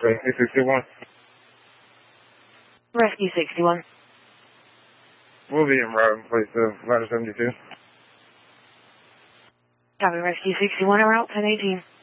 Rescue 61. Rescue 61. We'll be en route in place of Ladder 72. Copy, Rescue 61 en route, 1018.